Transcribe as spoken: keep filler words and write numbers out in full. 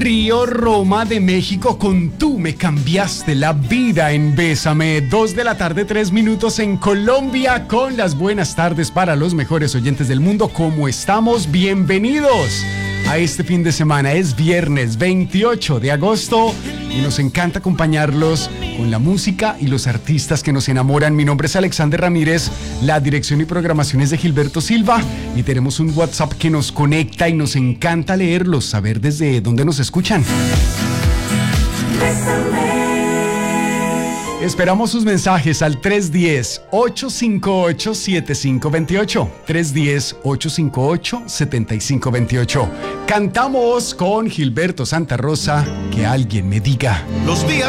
Río Roma de México con Tú me cambiaste la vida en Bésame. Dos de la tarde, tres minutos en Colombia, con las buenas tardes para los mejores oyentes del mundo. ¿Cómo estamos? Bienvenidos a este fin de semana. Es viernes veintiocho de agosto y nos encanta acompañarlos con la música y los artistas que nos enamoran. Mi nombre es Alexander Ramírez, la dirección y programación es de Gilberto Silva y tenemos un WhatsApp que nos conecta y nos encanta leerlos, saber desde dónde nos escuchan. Esperamos sus mensajes al tres uno cero, ocho cinco ocho, siete cinco dos ocho, tres uno cero, ocho cinco ocho, siete cinco dos ocho. Cantamos con Gilberto Santa Rosa, Que alguien me diga. Los días